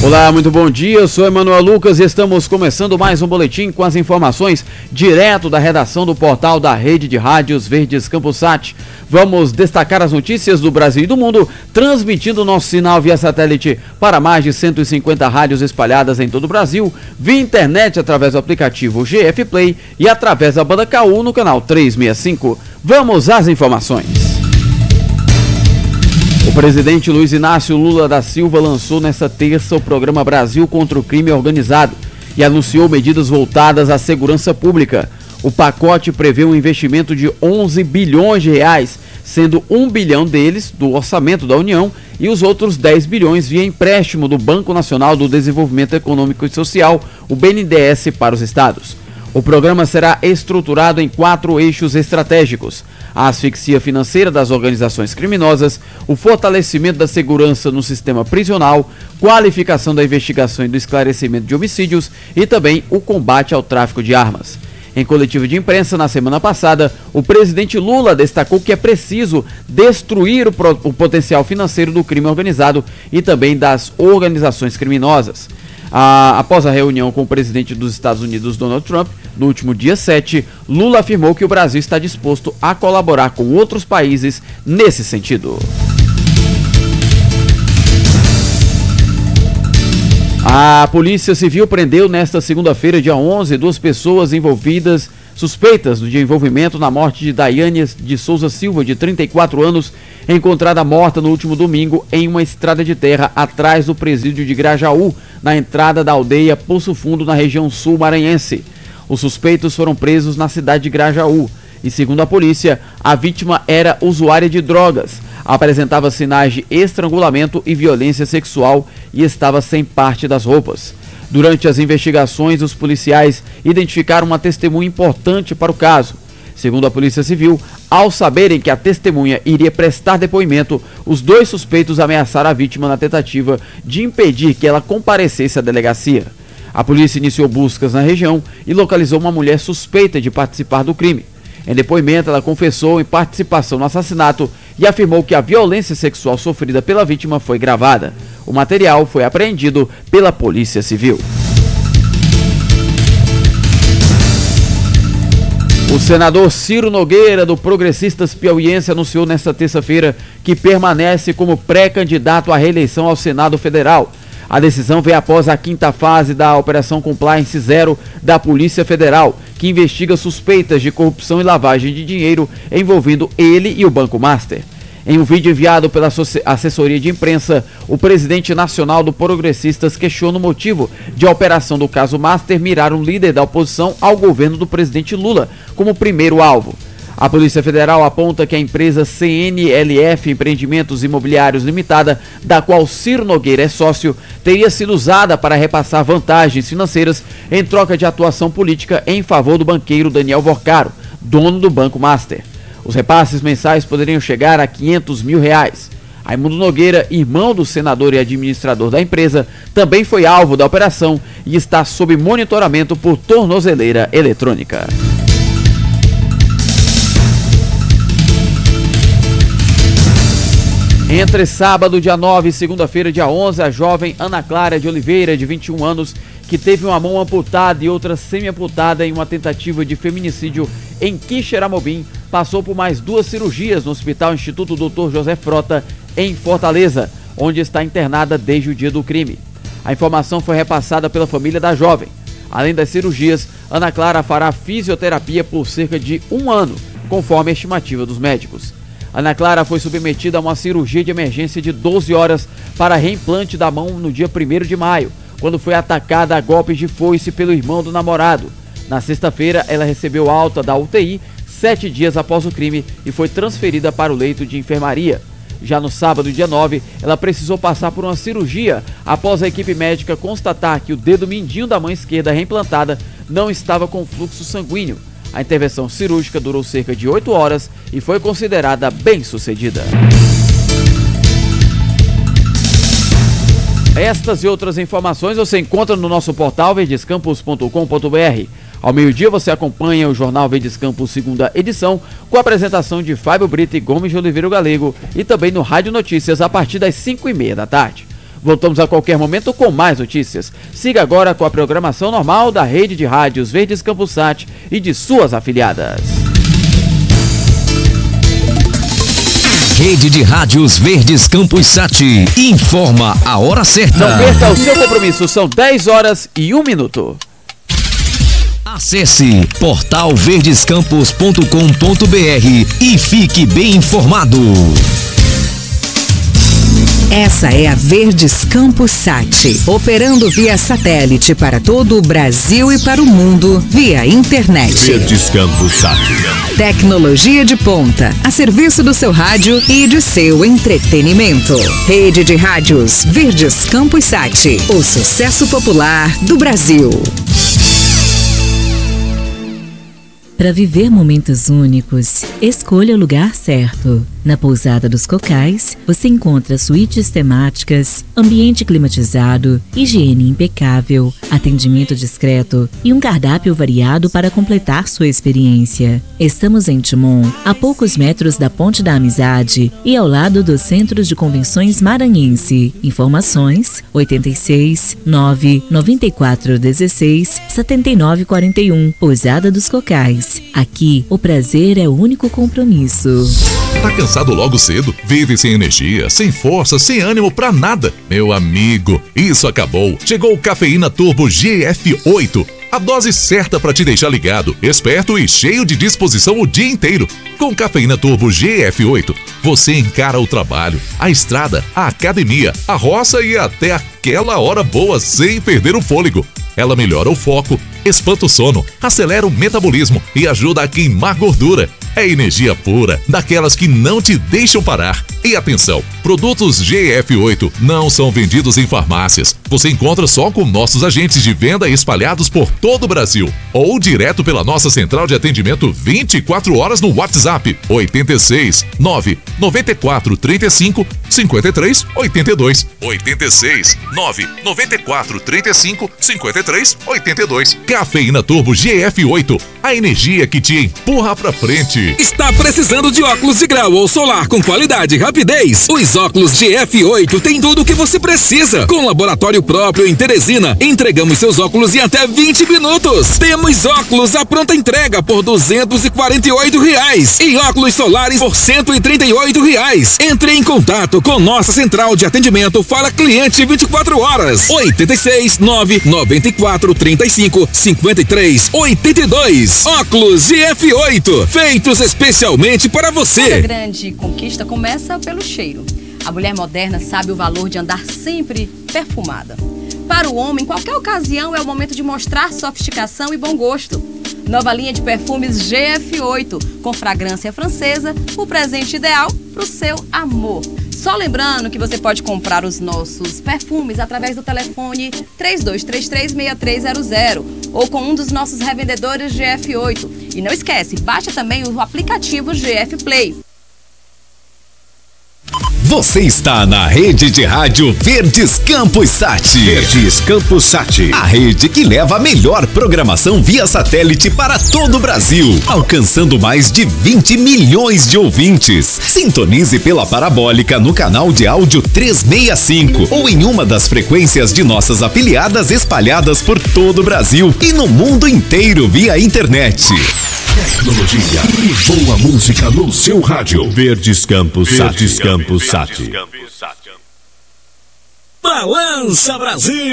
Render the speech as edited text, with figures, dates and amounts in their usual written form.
Olá, muito bom dia, eu sou Emanuel Lucas e estamos começando mais um boletim com as informações direto da redação do portal da Rede de Rádios Verdes Campusat. Vamos destacar as notícias do Brasil e do mundo, transmitindo nosso sinal via satélite para mais de 150 rádios espalhadas em todo o Brasil, via internet através do aplicativo GF Play e através da banda KU no canal 365. Vamos às informações. O presidente Luiz Inácio Lula da Silva lançou nesta terça o programa Brasil contra o Crime Organizado e anunciou medidas voltadas à segurança pública. O pacote prevê um investimento de 11 bilhões de reais, sendo 1 bilhão deles do orçamento da União e os outros 10 bilhões via empréstimo do Banco Nacional do Desenvolvimento Econômico e Social, o BNDES, para os estados. O programa será estruturado em 4 eixos estratégicos: a asfixia financeira das organizações criminosas, o fortalecimento da segurança no sistema prisional, qualificação da investigação e do esclarecimento de homicídios e também o combate ao tráfico de armas. Em coletiva de imprensa na semana passada, o presidente Lula destacou que é preciso destruir o potencial financeiro do crime organizado e também das organizações criminosas. Após a reunião com o presidente dos Estados Unidos, Donald Trump, no último dia 7, Lula afirmou que o Brasil está disposto a colaborar com outros países nesse sentido. A Polícia Civil prendeu nesta segunda-feira, dia 11, 2 pessoas suspeitas de envolvimento na morte de Daiane de Souza Silva, de 34 anos, encontrada morta no último domingo em uma estrada de terra atrás do presídio de Grajaú, na entrada da aldeia Poço Fundo, na região sul maranhense. Os suspeitos foram presos na cidade de Grajaú e, segundo a polícia, a vítima era usuária de drogas, apresentava sinais de estrangulamento e violência sexual e estava sem parte das roupas. Durante as investigações, os policiais identificaram uma testemunha importante para o caso. Segundo a Polícia Civil, ao saberem que a testemunha iria prestar depoimento, os 2 suspeitos ameaçaram a vítima na tentativa de impedir que ela comparecesse à delegacia. A polícia iniciou buscas na região e localizou uma mulher suspeita de participar do crime. Em depoimento, ela confessou em participação no assassinato e afirmou que a violência sexual sofrida pela vítima foi gravada. O material foi apreendido pela Polícia Civil. O senador Ciro Nogueira, do Progressistas Piauiense, anunciou nesta terça-feira que permanece como pré-candidato à reeleição ao Senado Federal. A decisão veio após a 5ª fase da Operação Compliance Zero da Polícia Federal, que investiga suspeitas de corrupção e lavagem de dinheiro envolvendo ele e o Banco Master. Em um vídeo enviado pela assessoria de imprensa, o presidente nacional do Progressistas questiona o motivo de a operação do caso Master mirar um líder da oposição ao governo do presidente Lula como primeiro alvo. A Polícia Federal aponta que a empresa CNLF Empreendimentos Imobiliários Limitada, da qual Ciro Nogueira é sócio, teria sido usada para repassar vantagens financeiras em troca de atuação política em favor do banqueiro Daniel Vorcaro, dono do Banco Master. Os repasses mensais poderiam chegar a R$500 mil. Raimundo Nogueira, irmão do senador e administrador da empresa, também foi alvo da operação e está sob monitoramento por tornozeleira eletrônica. Entre sábado, dia 9 e segunda-feira, dia 11, a jovem Ana Clara de Oliveira, de 21 anos, que teve uma mão amputada e outra semi-amputada em uma tentativa de feminicídio em Quixeramobim, passou por mais 2 cirurgias no Hospital Instituto Dr. José Frota, em Fortaleza, onde está internada desde o dia do crime. A informação foi repassada pela família da jovem. Além das cirurgias, Ana Clara fará fisioterapia por cerca de 1 ano, conforme a estimativa dos médicos. Ana Clara foi submetida a uma cirurgia de emergência de 12 horas para reimplante da mão no dia 1º de maio, quando foi atacada a golpes de foice pelo irmão do namorado. Na sexta-feira, ela recebeu alta da UTI 7 dias após o crime e foi transferida para o leito de enfermaria. Já no sábado, dia 9, ela precisou passar por uma cirurgia após a equipe médica constatar que o dedo mindinho da mão esquerda reimplantada não estava com fluxo sanguíneo. A intervenção cirúrgica durou cerca de 8 horas e foi considerada bem-sucedida. Estas e outras informações você encontra no nosso portal verdescampus.com.br. Ao meio-dia você acompanha o Jornal Verdes Campus, segunda edição, com a apresentação de Fábio Brito e Gomes de Oliveira Galego, e também no Rádio Notícias a partir das 5h30 da tarde. Voltamos a qualquer momento com mais notícias. Siga agora com a programação normal da rede de rádios Verdes Campus Sat e de suas afiliadas. Rede de Rádios Verdes Campus Sat informa a hora certa. Não perca o seu compromisso, são 10h01. Acesse portalverdescampus.com.br e fique bem informado. Essa é a Verdes Campus Sat, operando via satélite para todo o Brasil e para o mundo via internet. Verdes Campus Sat. Tecnologia de ponta, a serviço do seu rádio e de seu entretenimento. Rede de Rádios Verdes Campus Sat, o sucesso popular do Brasil. Para viver momentos únicos, escolha o lugar certo. Na Pousada dos Cocais, você encontra suítes temáticas, ambiente climatizado, higiene impecável, atendimento discreto e um cardápio variado para completar sua experiência. Estamos em Timon, a poucos metros da Ponte da Amizade e ao lado do Centro de Convenções Maranhense. Informações 86 994 16 79 41. Pousada dos Cocais. Aqui, o prazer é o único compromisso. Tá cansado logo cedo? Vive sem energia, sem força, sem ânimo pra nada? Meu amigo, isso acabou. Chegou o Cafeína Turbo GF8. A dose certa para te deixar ligado, esperto e cheio de disposição o dia inteiro. Com Cafeína Turbo GF8, você encara o trabalho, a estrada, a academia, a roça e até aquela hora boa sem perder o fôlego. Ela melhora o foco, espanta o sono, acelera o metabolismo e ajuda a queimar gordura. É energia pura, daquelas que não te deixam parar. E atenção, produtos GF8 não são vendidos em farmácias. Você encontra só com nossos agentes de venda espalhados por todo o Brasil. Ou direto pela nossa central de atendimento 24 horas no WhatsApp 86 9 94 35 53 82. 86 9 94 35 53 82. Cafeína Turbo GF8, a energia que te empurra pra frente. Está precisando de óculos de grau ou solar com qualidade e rapidez? Os óculos GF8 têm tudo o que você precisa. Com laboratório próprio em Teresina, entregamos seus óculos em até 20 minutos. Temos óculos à pronta entrega por R$248 e óculos solares por R$138. Entre em contato com nossa central de atendimento Fala Cliente 24 horas. 86 9 94 35 53 82. Óculos GF8, feitos especialmente para você. A grande conquista começa pelo cheiro. A mulher moderna sabe o valor de andar sempre perfumada. Para o homem, qualquer ocasião é o momento de mostrar sofisticação e bom gosto. Nova linha de perfumes GF8, com fragrância francesa, o presente ideal para o seu amor. Só lembrando que você pode comprar os nossos perfumes através do telefone 3233-6300 ou com um dos nossos revendedores GF8. E não esquece, baixa também o aplicativo GF Play. Você está na rede de rádio Verdes Campus Sat. Verdes Campus Sat, a rede que leva a melhor programação via satélite para todo o Brasil, alcançando mais de 20 milhões de ouvintes. Sintonize pela parabólica no canal de áudio 365 ou em uma das frequências de nossas afiliadas espalhadas por todo o Brasil e no mundo inteiro via internet. Tecnologia e boa música no seu rádio. Verdes Campus Sat. Balança Brasil!